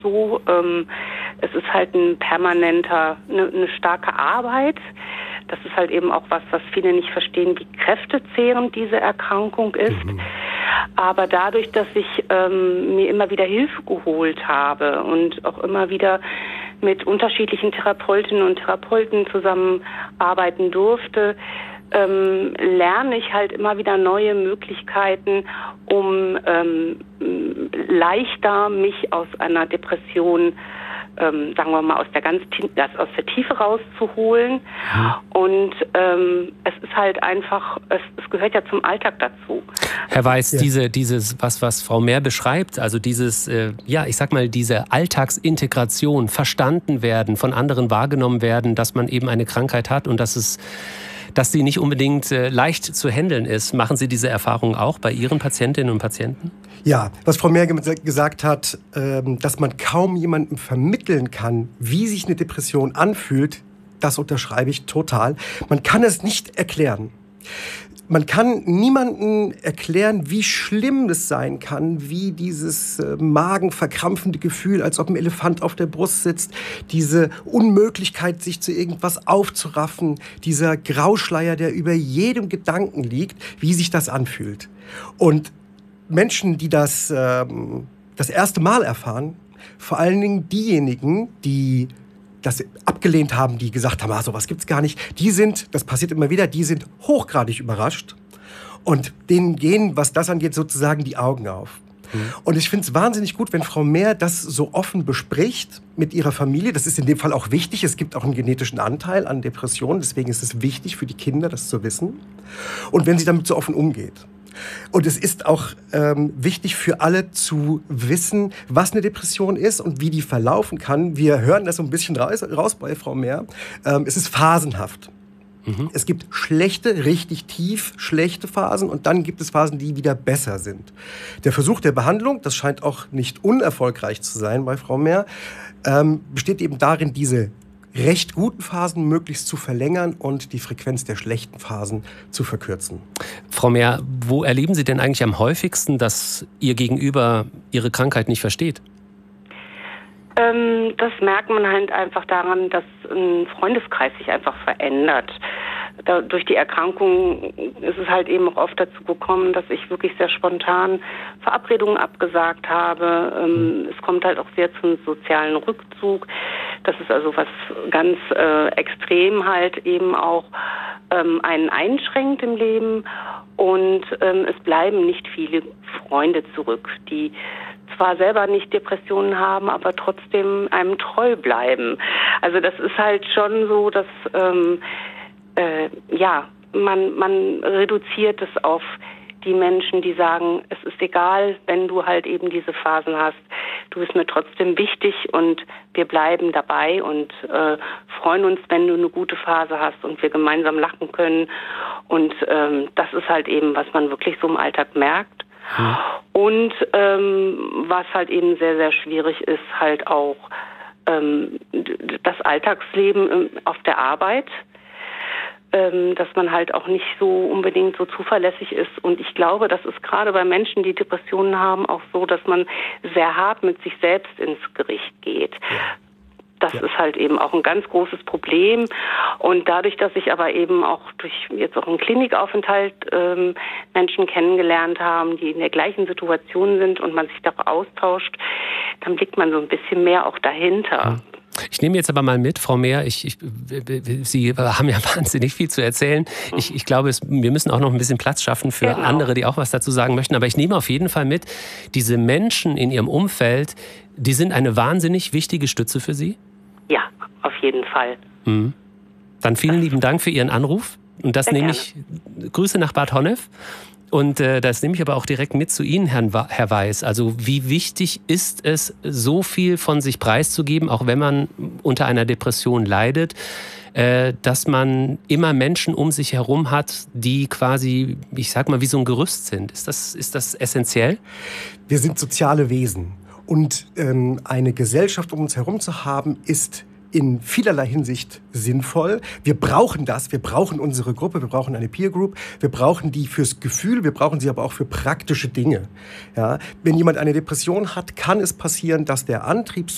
so. Es ist halt ein permanenter, eine starke Arbeit. Das ist halt eben auch was viele nicht verstehen, wie kräftezehrend diese Erkrankung ist. Aber dadurch, dass ich mir immer wieder Hilfe geholt habe und auch immer wieder mit unterschiedlichen Therapeutinnen und Therapeuten zusammenarbeiten durfte, lerne ich halt immer wieder neue Möglichkeiten, um leichter mich aus einer Depression, sagen wir mal, aus der Tiefe rauszuholen. Und es ist halt einfach, es gehört ja zum Alltag dazu. Herr Weiß, dieses, was Frau Mehr beschreibt, also dieses, ich sag mal, diese Alltagsintegration, verstanden werden, von anderen wahrgenommen werden, dass man eben eine Krankheit hat und dass sie nicht unbedingt leicht zu handeln ist. Machen Sie diese Erfahrung auch bei Ihren Patientinnen und Patienten? Ja, was Frau Mehr gesagt hat, dass man kaum jemandem vermitteln kann, wie sich eine Depression anfühlt, das unterschreibe ich total. Man kann es nicht erklären. Man kann niemandem erklären, wie schlimm es sein kann, wie dieses magenverkrampfende Gefühl, als ob ein Elefant auf der Brust sitzt, diese Unmöglichkeit, sich zu irgendwas aufzuraffen, dieser Grauschleier, der über jedem Gedanken liegt, wie sich das anfühlt. Und Menschen, die das erste Mal erfahren, vor allen Dingen diejenigen, die das abgelehnt haben, die gesagt haben, sowas gibt's gar nicht, das passiert immer wieder, die sind hochgradig überrascht und denen gehen, was das angeht, sozusagen die Augen auf. Und ich finde es wahnsinnig gut, wenn Frau Mehr das so offen bespricht mit ihrer Familie. Das ist in dem Fall auch wichtig. Es gibt auch einen genetischen Anteil an Depressionen, deswegen ist es wichtig für die Kinder, das zu wissen. Und wenn sie damit so offen umgeht. Und es ist auch wichtig für alle zu wissen, was eine Depression ist und wie die verlaufen kann. Wir hören das so ein bisschen raus bei Frau Mehr. Es ist phasenhaft. Es gibt richtig tief schlechte Phasen und dann gibt es Phasen, die wieder besser sind. Der Versuch der Behandlung, das scheint auch nicht unerfolgreich zu sein bei Frau Mehr, besteht eben darin, diese recht guten Phasen möglichst zu verlängern und die Frequenz der schlechten Phasen zu verkürzen. Frau Mehr, wo erleben Sie denn eigentlich am häufigsten, dass Ihr Gegenüber Ihre Krankheit nicht versteht? Das merkt man halt einfach daran, dass ein Freundeskreis sich einfach verändert. Durch die Erkrankung ist es halt eben auch oft dazu gekommen, dass ich wirklich sehr spontan Verabredungen abgesagt habe. Es kommt halt auch sehr zum sozialen Rückzug. Das ist also was ganz extrem halt eben auch einen einschränkt im Leben. Und es bleiben nicht viele Freunde zurück, die zwar selber nicht Depressionen haben, aber trotzdem einem treu bleiben. Also das ist halt schon so, dass man reduziert es auf die Menschen, die sagen, es ist egal, wenn du halt eben diese Phasen hast, du bist mir trotzdem wichtig und wir bleiben dabei und freuen uns, wenn du eine gute Phase hast und wir gemeinsam lachen können. Und das ist halt eben, was man wirklich so im Alltag merkt. Und was halt eben sehr, sehr schwierig ist, halt auch das Alltagsleben auf der Arbeit, dass man halt auch nicht so unbedingt so zuverlässig ist. Und ich glaube, das ist gerade bei Menschen, die Depressionen haben, auch so, dass man sehr hart mit sich selbst ins Gericht geht. Das ist halt eben auch ein ganz großes Problem. Und dadurch, dass ich aber eben auch durch jetzt auch einen Klinikaufenthalt Menschen kennengelernt habe, die in der gleichen Situation sind und man sich da austauscht, dann blickt man so ein bisschen mehr auch dahinter. Ich nehme jetzt aber mal mit, Frau Mehr, Sie haben ja wahnsinnig viel zu erzählen. Ich glaube, wir müssen auch noch ein bisschen Platz schaffen für andere, die auch was dazu sagen möchten. Aber ich nehme auf jeden Fall mit, diese Menschen in Ihrem Umfeld, die sind eine wahnsinnig wichtige Stütze für Sie? Ja, auf jeden Fall. Dann vielen lieben Dank für Ihren Anruf. Und das nehme ich, Grüße nach Bad Honnef. Und das nehme ich aber auch direkt mit zu Ihnen, Herr Weiß. Also wie wichtig ist es, so viel von sich preiszugeben, auch wenn man unter einer Depression leidet, dass man immer Menschen um sich herum hat, die quasi, ich sag mal, wie so ein Gerüst sind. Ist das essentiell? Wir sind soziale Wesen. Und eine Gesellschaft um uns herum zu haben, ist in vielerlei Hinsicht sinnvoll. Wir brauchen das. Wir brauchen unsere Gruppe. Wir brauchen eine Peer Group. Wir brauchen die fürs Gefühl. Wir brauchen sie aber auch für praktische Dinge. Ja? Wenn jemand eine Depression hat, kann es passieren, dass der Antrieb